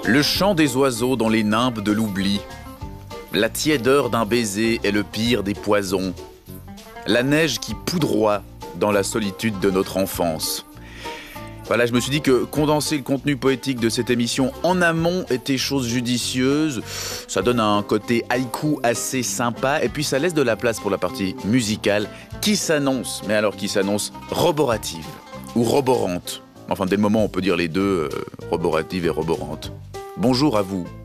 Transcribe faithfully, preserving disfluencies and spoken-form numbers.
Le chant des oiseaux dans les nimbes de l'oubli. La tiédeur d'un baiser est le pire des poisons. La neige qui poudroie dans la solitude de notre enfance. Voilà, je me suis dit que condenser le contenu poétique de cette émission en amont était chose judicieuse. Ça donne un côté haïku assez sympa et puis ça laisse de la place pour la partie musicale qui s'annonce, mais alors qui s'annonce roborative ou roborante. Enfin, dès le moment où on peut dire les deux, euh, roborative et roborante. Bonjour à vous.